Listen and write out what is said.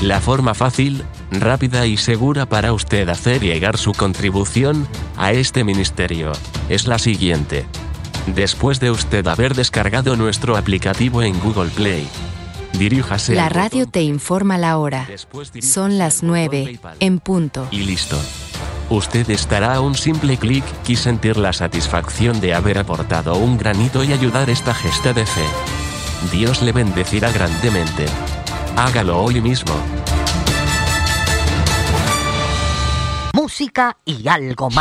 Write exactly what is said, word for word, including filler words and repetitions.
La forma fácil, rápida y segura para usted hacer llegar su contribución a este ministerio es la siguiente. Después de usted haber descargado nuestro aplicativo en Google Play, diríjase La al radio botón te informa la hora. Después diríjase Son las al botón nueve, PayPal. en punto. Y listo. Usted estará a un simple clic y sentir la satisfacción de haber aportado un granito y ayudar esta gesta de fe. Dios le bendecirá grandemente. Hágalo hoy mismo. Música y algo más.